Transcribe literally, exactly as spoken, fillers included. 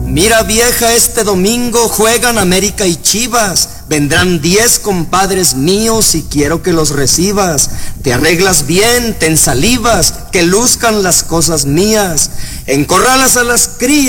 Mira vieja, este domingo juegan América y Chivas. Vendrán diez compadres míos y quiero que los recibas. Te arreglas bien, te ensalivas, que luzcan las cosas mías. Encorralas a las crías.